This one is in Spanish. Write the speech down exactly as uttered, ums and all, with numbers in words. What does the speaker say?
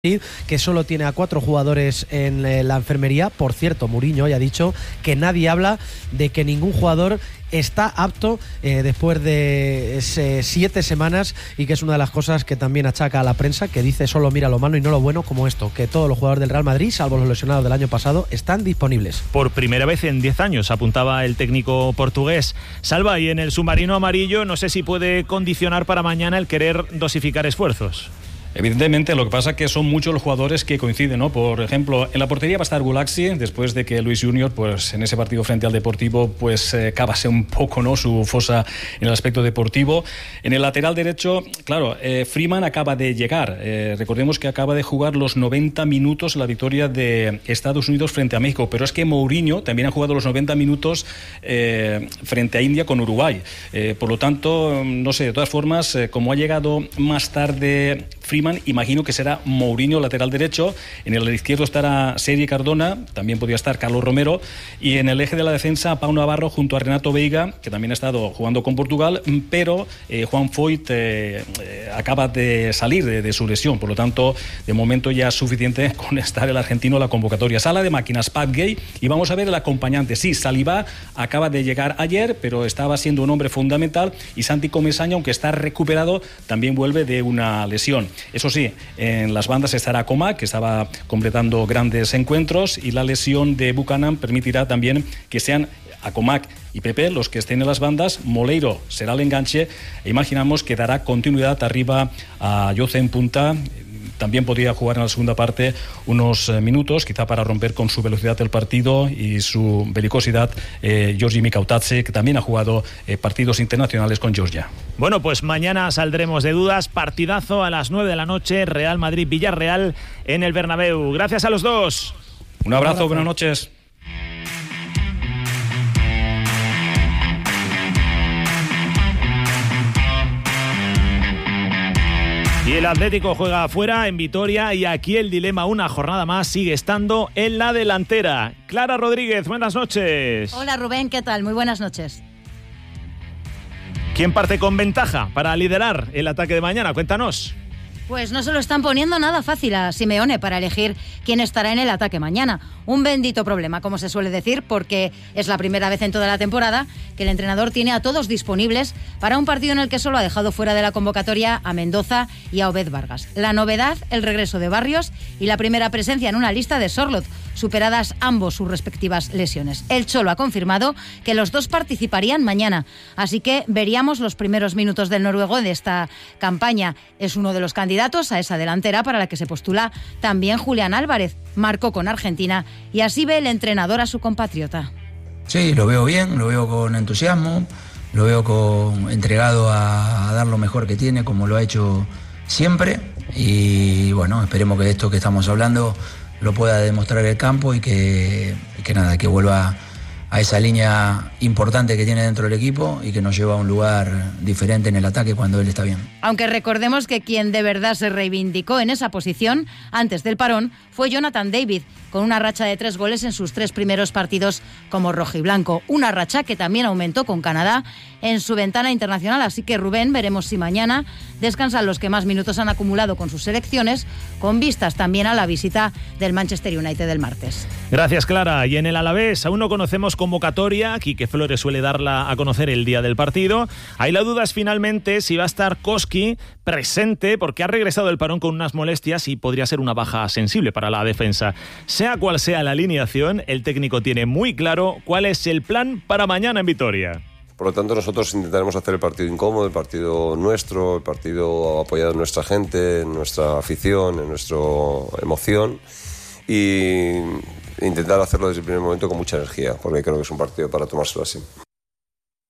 que solo tiene a cuatro jugadores en la enfermería. Por cierto, Mourinho ya ha dicho que nadie habla de que ningún jugador está apto eh, después de ese siete semanas, y que es una de las cosas que también achaca a la prensa, que dice solo mira lo malo y no lo bueno, como esto, que todos los jugadores del Real Madrid, salvo los lesionados del año pasado, están disponibles. Por primera vez en diez años, apuntaba el técnico portugués. Salva, y en el submarino amarillo no sé si puede condicionar para mañana el querer dosificar esfuerzos. Evidentemente, lo que pasa es que son muchos los jugadores que coinciden, ¿no? Por ejemplo, en la portería va a estar Gulaxi, después de que Luis Junior, pues en ese partido frente al Deportivo, pues eh, cavase un poco, ¿no?, su fosa en el aspecto deportivo. En el lateral derecho, claro, eh, Freeman acaba de llegar. Eh, recordemos que acaba de jugar los noventa minutos la victoria de Estados Unidos frente a México, pero es que Mourinho también ha jugado los noventa minutos eh, frente a India con Uruguay. Eh, por lo tanto, no sé, de todas formas, eh, como ha llegado más tarde Freeman, imagino que será Mourinho lateral derecho. En el izquierdo estará Sergi Cardona, también podría estar Carlos Romero, y en el eje de la defensa Pau Navarro junto a Renato Veiga, que también ha estado jugando con Portugal, pero eh, Juan Foyth eh, eh, acaba de salir de, de su lesión, por lo tanto de momento ya es suficiente con estar el argentino en la convocatoria. Sala de máquinas Pat Gay, y vamos a ver el acompañante. Sí, Saliba acaba de llegar ayer, pero estaba siendo un hombre fundamental, y Santi Comesaña, aunque está recuperado, también vuelve de una lesión. Eso sí, en las bandas estará Coman, que estaba completando grandes encuentros, y la lesión de Buchanan permitirá también que sean Acomac y Pepe los que estén en las bandas. Moleiro será el enganche, e imaginamos que dará continuidad arriba a Jose en punta. También podría jugar en la segunda parte unos eh, minutos, quizá para romper con su velocidad el partido y su belicosidad, eh, Giorgi Mikautadze, que también ha jugado eh, partidos internacionales con Georgia. Bueno, pues mañana saldremos de dudas. Partidazo a las nueve de la noche, Real Madrid-Villarreal en el Bernabéu. Gracias a los dos. Un abrazo, Un abrazo. Buenas noches. Y el Atlético juega afuera en Vitoria, y aquí el dilema una jornada más sigue estando en la delantera. Clara Rodríguez, buenas noches. Hola Rubén, ¿qué tal? Muy buenas noches. ¿Quién parte con ventaja para liderar el ataque de mañana? Cuéntanos. Pues no se lo están poniendo nada fácil a Simeone para elegir quién estará en el ataque mañana. Un bendito problema, como se suele decir, porque es la primera vez en toda la temporada que el entrenador tiene a todos disponibles para un partido en el que solo ha dejado fuera de la convocatoria a Mendoza y a Obed Vargas. La novedad, el regreso de Barrios y la primera presencia en una lista de Sorloth, superadas ambos sus respectivas lesiones. El Cholo ha confirmado que los dos participarían mañana, así que veríamos los primeros minutos del noruego de esta campaña. Es uno de los candidatos a esa delantera para la que se postula también Julián Álvarez. Marcó con Argentina, y así ve el entrenador a su compatriota. Sí, lo veo bien, lo veo con entusiasmo, lo veo con, entregado a, a dar lo mejor que tiene, como lo ha hecho siempre, y bueno, esperemos que esto que estamos hablando lo pueda demostrar el campo, y que, y que nada, que vuelva a esa línea importante que tiene dentro del equipo y que nos lleva a un lugar diferente en el ataque cuando él está bien. Aunque recordemos que quien de verdad se reivindicó en esa posición antes del parón fue Jonathan David, con una racha de tres goles en sus tres primeros partidos como rojiblanco. Una racha que también aumentó con Canadá en su ventana internacional. Así que, Rubén, veremos si mañana descansan los que más minutos han acumulado con sus selecciones, con vistas también a la visita del Manchester United del martes. Gracias, Clara. Y en el Alavés aún no conocemos convocatoria. Quique Flores suele darla a conocer el día del partido. Ahí la duda es finalmente si va a estar Koski presente, porque ha regresado del parón con unas molestias y podría ser una baja sensible para la defensa. Sea cual sea la alineación, el técnico tiene muy claro cuál es el plan para mañana en Vitoria. Por lo tanto, nosotros intentaremos hacer el partido incómodo, el partido nuestro, el partido apoyado en nuestra gente, en nuestra afición, en nuestra emoción, y intentar hacerlo desde el primer momento con mucha energía, porque creo que es un partido para tomárselo así.